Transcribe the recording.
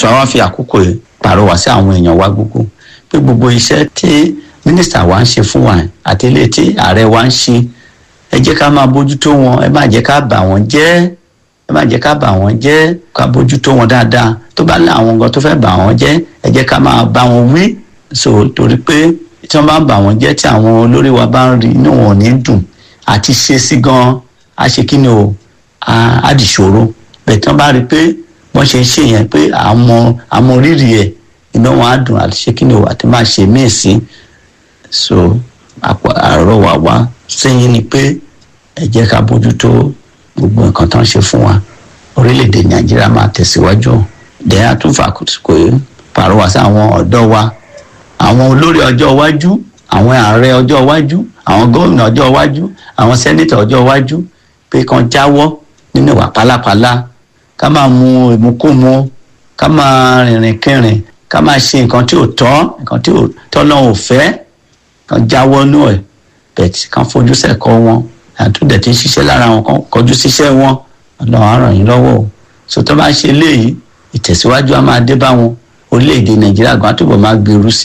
so àwa fi àkókò yìí pàrọwà sí àwọn èèyàn wa gbogbo pé gbogbo iṣẹ́ tí mínísítà wa ń ṣe fún wa àti ilé tí ààrẹ wa ń ṣe, ẹ jẹ́ ká máa bójútó wọn, ẹ má jẹ́ ká bà wọ́n jẹ́, ká bójútó wọn dáadáa. tó bá ní àwọn nǹkan tó fẹ́ bà wọ́n jẹ́, ẹ jẹ́ ká máa bá wọn wí. so torí pé tí wọ́n bá ń bà wọ́n jẹ́, tí àwọn olórí wa bá ń rí, inú wọn ò ní dùn àti ṣe sí gan-an, á ṣe kí ni o, á dìṣòro. bẹ́ẹ̀ tí wọ́n bá rí pé wọ́n ṣe ń ṣe yẹn pé àmọ́ rírì ẹ̀, inú wọn á dùn àti ṣe kí ni o, àti máa ṣe míì sí. so àrọwà wa sẹ́yìn ni pé ẹ jẹ́ ká bójútó gbogbo nǹkan tó ń ṣe fún wa, orílẹ̀-èdè Nàìjíríà máa tẹ̀síwájú. dẹ́yà tún fàkóso pàrọwà sí àwọn ọ̀dọ́ wa, àwọn olórí ọjọ́ iwájú, àwọn ààrẹ ọjọ́ iwájú, àwọn gómìnà ọjọ́ iwájú, àwọn sẹ́nítọ̀ ọjọ́ iwájú, pé kan jáwọ́ nínú ìwà pálapàla, ká máa mu ìmukúmu, ká máa rìnrìn kẹrìn, ká máa ṣe nǹkan tí ò tọ́, nǹkan tí Ọlọ́run ò fẹ́, kan jáwọ́ nú ẹ̀. bẹ́ẹ̀ kan fojú sẹ́kọ̀ọ́ wọn, àtúndẹ̀ tí ń ṣiṣẹ́ lára wọn kan kọjú síṣẹ́ wọn, Ọlọ́run á ràn yín lọ́wọ́ o. so tó bá ṣe léyìí, ìtẹ̀síwájú á máa dé bá wọn, orílẹ̀-èdè Nàìjíríà gan-an túbọ̀ máa gbèrú sí.